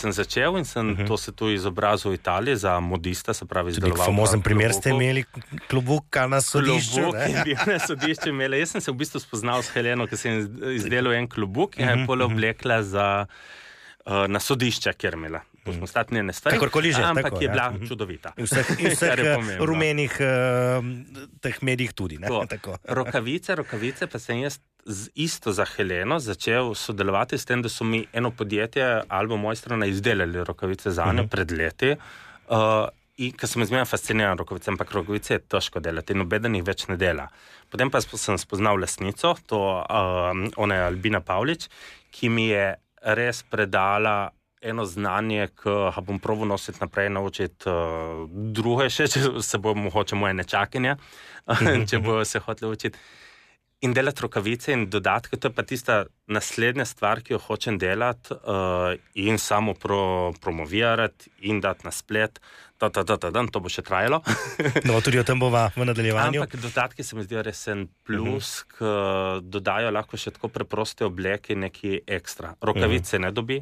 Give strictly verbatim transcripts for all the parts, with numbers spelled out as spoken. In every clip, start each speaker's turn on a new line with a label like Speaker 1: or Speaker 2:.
Speaker 1: sem začel in sem uh-huh. to se tu izobrazil v Italiji za modista, se pravi izdeloval.
Speaker 2: Famozen primer ste imeli klobuka na sodišču.
Speaker 1: Klobuk in bil na sodišču imela. Jaz sem se v bistvu spoznal s Heleno, ki sem izdelal en klobuk in uh-huh. je pole oblekla za, uh, na sodišče, kjer imela. To smo stati njene stvari,
Speaker 2: že,
Speaker 1: ampak
Speaker 2: tako,
Speaker 1: je bila
Speaker 2: ja.
Speaker 1: čudovita.
Speaker 2: In vseh, in vseh rumenih uh, teh medijih tudi. Ne? Tako.
Speaker 1: Rokavice, rokavice pa sem jaz z, isto za Heleno začel sodelovati s tem, da so mi eno podjetje Albo Mojstrana izdelali rokavice za njo uh-huh. pred leti. Uh, in ker sem izmerno fasciniran rokavice, ampak rokavice je težko delati in nobeden jih več ne dela. Potem pa sem spoznal lastnico, to uh, ona je Albina Pavlič, ki mi je res predala eno znanje, ki ga bom probal nositi naprej, naučiti uh, druge še, če se bo mogoče moje nečakinje, če bo se hoteli učiti. In delati rokavice in dodatke, to je pa tista naslednja stvar, ki jo hočem delati uh, in samo pro, promovirati in dati na splet. Da, da, da, da, da, to bo še trajalo.
Speaker 2: No, tudi o tem bova v nadaljevanju.
Speaker 1: Ampak dodatki se mi zdijo res en plus, uh-huh. ki dodajo lahko še tako preproste obleke neki ekstra. Rokavice uh-huh. ne dobi.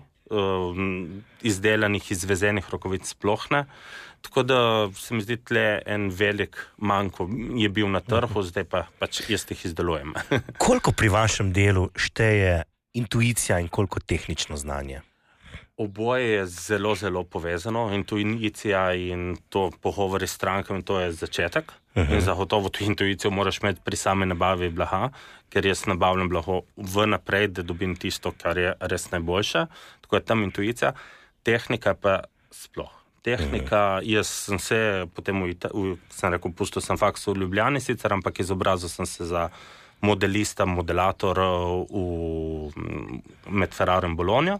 Speaker 1: Izdelanih, izvezenih rokavic sploh ne. Tako da se mi zdi tle en velik manko je bil na trhu, zdaj pa pač jaz jih izdelujem.
Speaker 2: Koliko pri vašem delu šteje intuicija in koliko tehnično znanje?
Speaker 1: Oboje je zelo, zelo povezano. Intuicija in to pogovori s strankami, to je začetek. Uh-huh. In zagotovo to intuicijo moraš imeti pri same nabavi blaga, ker jaz nabavljam blago vnaprej, da dobim tisto, kar je res najboljše. Tako je tam intuicija. Tehnika pa sploh. Tehnika, uh-huh. jaz sem se potem, v, v, sem rekel, pustil sem faks v Ljubljani sicer, ampak izobrazil sem se za modelista, modelator v, med Ferraro in Bologno.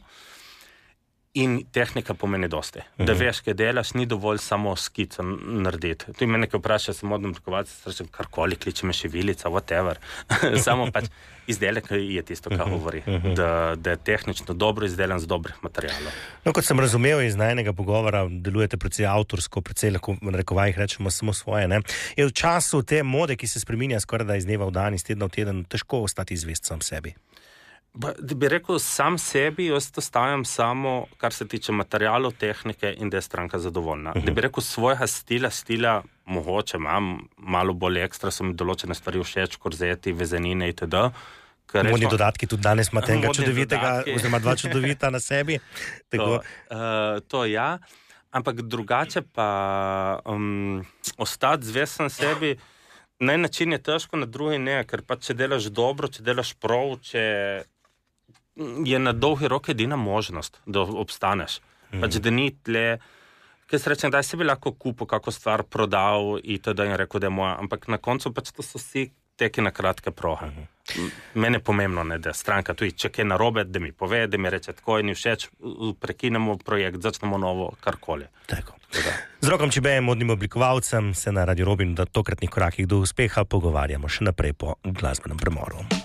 Speaker 1: In tehnika pomeni dosti. Uh-huh. Da veš, kaj delaš, ni dovolj samo skico narediti. Tu me nekaj vpraša, sem modnem trkovalce, srečem karkoli, kliče me šivilica, whatever. Samo pač izdelek je tisto, kar uh-huh. govori. Uh-huh. Da, da je tehnično dobro izdelan z dobrih materialov.
Speaker 2: No, kot sem razumel iz najnega pogovora, delujete precej avtorsko, precej lahko v narekovajih rečemo samo svoje. Ne? Je v času te mode, ki se spreminja skoraj da iz dneva v dan, iz tedna v teden, težko ostati zvest sam sebi.
Speaker 1: Ba, da bi rekel, sam sebi, jaz to stavim samo, kar se tiče materialov, tehnike in da je stranka zadovoljna. Uh-huh. Da bi rekel, svojega stila, stila mogoče imam, malo bolj ekstra, so mi določene stvari všeč, korzeti, vezenine itd.
Speaker 2: Modni dodatki, tudi danes imate enega čudovitega, oziroma dva čudovita na sebi.
Speaker 1: To, uh, to ja, ampak drugače pa um, ostati zvesen sebi, na en način je težko, na drugi ne, ker pa če delaš dobro, če delaš prav, če je na dolgi rok edina možnost, da obstaneš. Mm. Pač, da ni tle, kaj se rečem, da si bi lahko kupil, kako stvar prodal in teda in rekel, da je moja, ampak na koncu pač to so vsi teki na kratke prohe. Mm. Mene je pomembno, ne, da stranka tudi, če kaj narobe, da mi pove, da mi reče tako in ni všeč, prekinemo projekt, začnemo novo, karkoli.
Speaker 2: Tako. Z Rokom Čibejem, modnim oblikovalcem, se na Radio Robin v tokratnih korakih do uspeha pogovarjamo še naprej po glasbenem premoru.